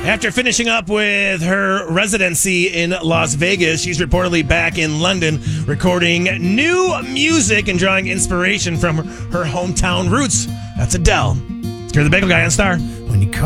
After finishing up with her residency in Las Vegas, she's reportedly back in London recording new music and drawing inspiration from her hometown roots. That's Adele. It's Gary the Bagel Guy on Star. When you call